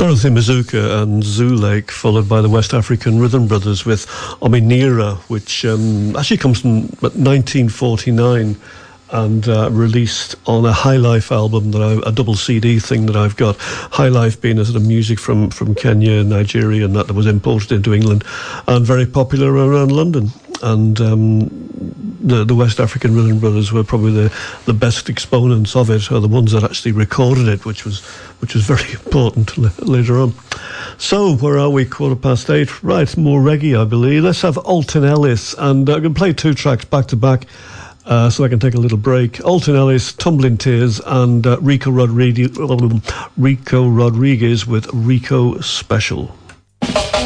Dorothy Mazuka and Zoo Lake, followed by the West African Rhythm Brothers with Ominira, which actually comes from 1949 and released on a High Life album, a double CD thing that I've got. High Life being a sort of music from Kenya, Nigeria, and that was imported into England and very popular around London. And the West African Rhythm Brothers were probably the best exponents of it, or the ones that actually recorded it, which was very important later on. So, where are we? 8:15. Right, more reggae, I believe. Let's have Alton Ellis, and I'm going to play two tracks back to back, so I can take a little break. Alton Ellis, Tumbling Tears, and Rico Rodriguez with Rico Special.